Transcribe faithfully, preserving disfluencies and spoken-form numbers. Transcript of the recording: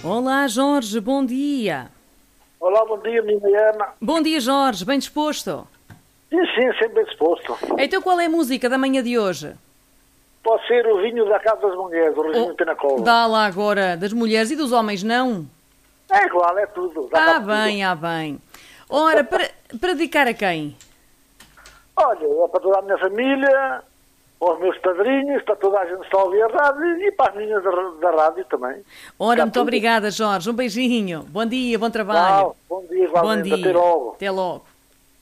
Olá, Jorge, bom dia. Olá, bom dia, minha Ana. Bom dia, Jorge, bem disposto? Sim, sim, sempre bem disposto. Então qual é a música da manhã de hoje? Pode ser o vinho da Casa das Mulheres, o Regime Oh, Penacova. dá lá agora, das mulheres e dos homens, não? É igual, é tudo. Dá Ah, cá bem, tudo. ah, bem. Ora, para, para dedicar a quem? Olha, é para toda a minha família, para os meus padrinhos, para toda a gente que está a ouvir a rádio e para as meninas da, da rádio também. Ora, Cá muito tudo. obrigada, Jorge. Um beijinho. Bom dia, bom trabalho. Tchau, bom dia, igualmente. Bom dia. Até logo. Até logo.